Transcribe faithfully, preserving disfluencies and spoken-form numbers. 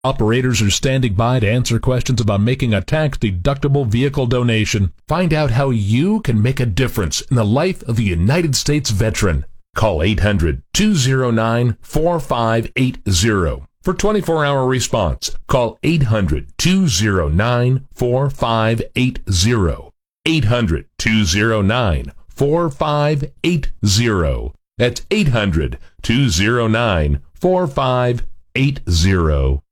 Operators are standing by to answer questions about making a tax-deductible vehicle donation. Find out how you can make a difference in the life of a United States veteran. Call eight hundred, two oh nine, four five eight oh. For twenty-four hour response, call eight hundred, two oh nine, four five eight oh. eight hundred, two oh nine, four five eight oh. That's eight hundred, two oh nine, four five eight oh.